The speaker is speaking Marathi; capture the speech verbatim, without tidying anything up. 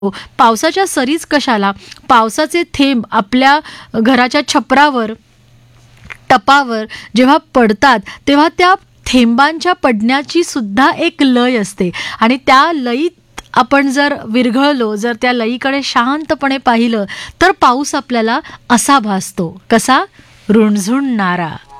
पावसाच्या सरीच कशाला, पावसाचे थेंब आपल्या घराच्या छपरावर, टपावर जेव्हा पडतात तेव्हा त्या थेंबांच्या पडण्याची सुद्धा एक लय असते आणि त्या लयीत आपण जर विरघळलो, जर त्या लयीकडे शांतपणे पाहिलं तर पाऊस आपल्याला असा भासतो, कसा रुणझुणणारा.